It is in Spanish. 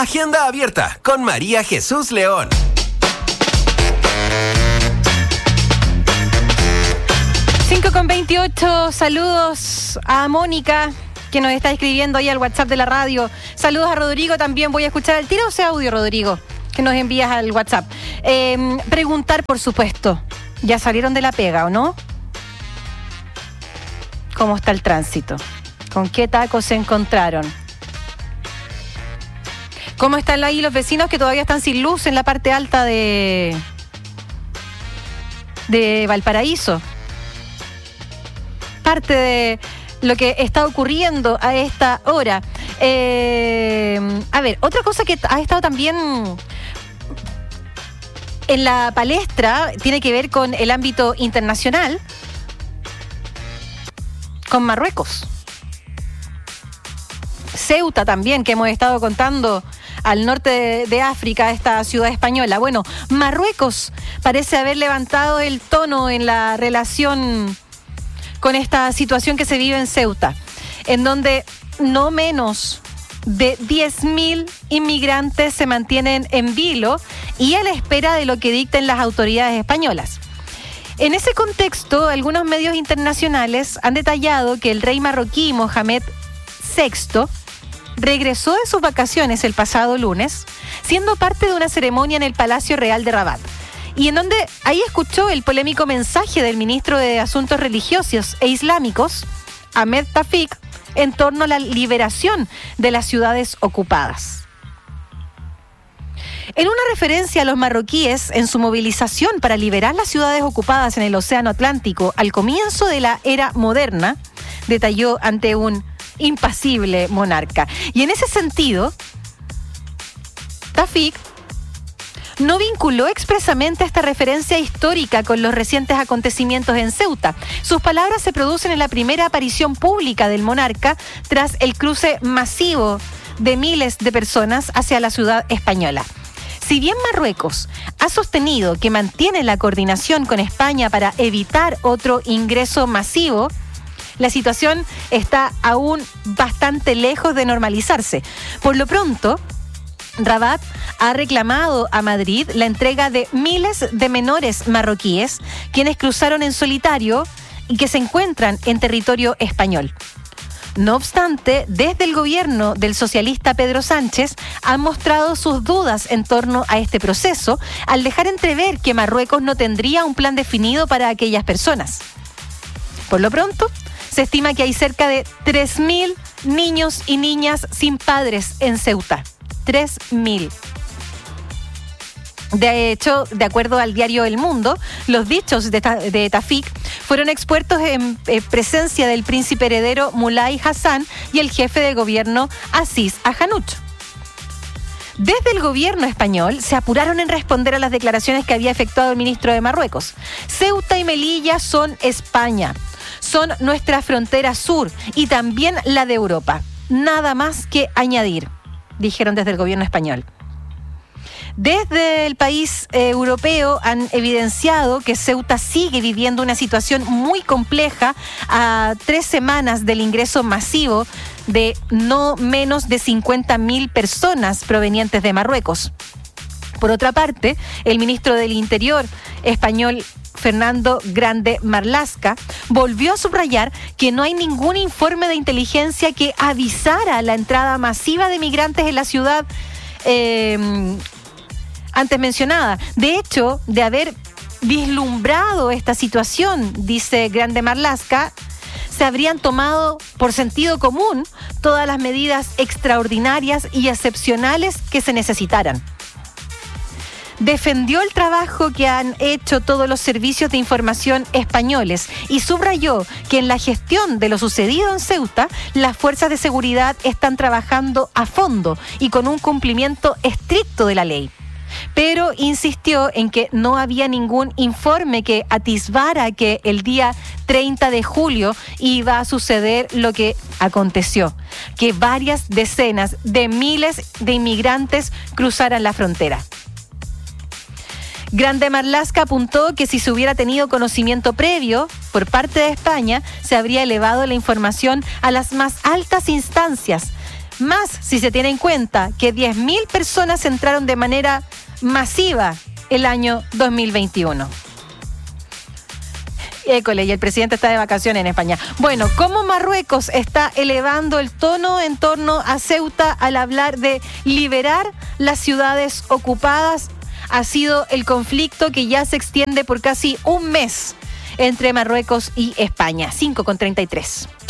Agenda abierta con María Jesús León. Con 28, saludos a Mónica, que nos está escribiendo ahí al WhatsApp de la radio. Saludos a Rodrigo también. Voy a escuchar el tiro ese audio, Rodrigo, que nos envías al WhatsApp. Preguntar, por supuesto, ¿ya salieron de la pega o no? ¿Cómo está el tránsito? ¿Con qué tacos se encontraron? ¿Cómo están ahí los vecinos que todavía están sin luz en la parte alta de Valparaíso? Parte de lo que está ocurriendo a esta hora. A ver, otra cosa que ha estado también en la palestra tiene que ver con el ámbito internacional, con Marruecos. Ceuta también, que hemos estado contando, al norte de África, esta ciudad española. Bueno, Marruecos parece haber levantado el tono en la relación con esta situación que se vive en Ceuta, en donde no menos de 10.000 inmigrantes se mantienen en vilo y a la espera de lo que dicten las autoridades españolas. En ese contexto, algunos medios internacionales han detallado que el rey marroquí Mohamed VI regresó de sus vacaciones el pasado lunes, siendo parte de una ceremonia en el Palacio Real de Rabat, y en donde ahí escuchó el polémico mensaje del ministro de Asuntos Religiosos e Islámicos, Ahmed Tafik, en torno a la liberación de las ciudades ocupadas. En una referencia a los marroquíes en su movilización para liberar las ciudades ocupadas en el Océano Atlántico al comienzo de la era moderna, detalló ante un impasible monarca. Y en ese sentido, Tafik no vinculó expresamente esta referencia histórica con los recientes acontecimientos en Ceuta. Sus palabras se producen en la primera aparición pública del monarca tras el cruce masivo de miles de personas hacia la ciudad española. Si bien Marruecos ha sostenido que mantiene la coordinación con España para evitar otro ingreso masivo, la situación está aún bastante lejos de normalizarse. Por lo pronto, Rabat ha reclamado a Madrid la entrega de miles de menores marroquíes, quienes cruzaron en solitario y que se encuentran en territorio español. No obstante, desde el gobierno del socialista Pedro Sánchez han mostrado sus dudas en torno a este proceso, al dejar entrever que Marruecos no tendría un plan definido para aquellas personas. Por lo pronto, se estima que hay cerca de 3.000 niños y niñas sin padres en Ceuta. 3.000. De hecho, de acuerdo al diario El Mundo, los dichos de Tafik fueron expuestos en presencia del príncipe heredero Moulay Hassan y el jefe de gobierno Aziz Ahanuch. Desde el gobierno español se apuraron en responder a las declaraciones que había efectuado el ministro de Marruecos. Ceuta y Melilla son España, son nuestra frontera sur y también la de Europa. Nada más que añadir, dijeron desde el gobierno español. Desde el país europeo han evidenciado que Ceuta sigue viviendo una situación muy compleja a 3 semanas del ingreso masivo de no menos de 50.000 personas provenientes de Marruecos. Por otra parte, el ministro del Interior español, Fernando Grande Marlaska, volvió a subrayar que no hay ningún informe de inteligencia que avisara la entrada masiva de migrantes en la ciudad antes mencionada. De hecho, de haber vislumbrado esta situación, dice Grande Marlaska, se habrían tomado por sentido común todas las medidas extraordinarias y excepcionales que se necesitaran. Defendió el trabajo que han hecho todos los servicios de información españoles y subrayó que en la gestión de lo sucedido en Ceuta, las fuerzas de seguridad están trabajando a fondo y con un cumplimiento estricto de la ley. Pero insistió en que no había ningún informe que atisbara que el día 30 de julio iba a suceder lo que aconteció, que varias decenas de miles de inmigrantes cruzaran la frontera. Grande Marlaska apuntó que si se hubiera tenido conocimiento previo por parte de España, se habría elevado la información a las más altas instancias, Más si se tiene en cuenta que 10.000 personas entraron de manera masiva el año 2021. École, y el presidente está de vacaciones en España. Bueno, ¿cómo Marruecos está elevando el tono en torno a Ceuta al hablar de liberar las ciudades ocupadas? Ha sido el conflicto que ya se extiende por casi un mes entre Marruecos y España. 5:33.